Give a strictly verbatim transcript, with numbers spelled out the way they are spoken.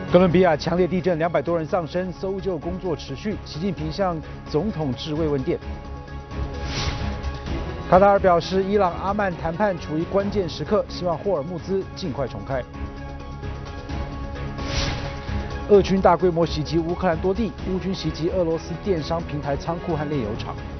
哥伦比亚强烈地震，两百多人丧生，搜救工作持续。习近平向总统致慰问电。卡塔尔表示，伊朗阿曼谈判处于关键时刻，希望霍尔木兹尽快重开。俄军大规模袭击乌克兰多地，乌军袭击俄罗斯电商平台仓库和炼油厂。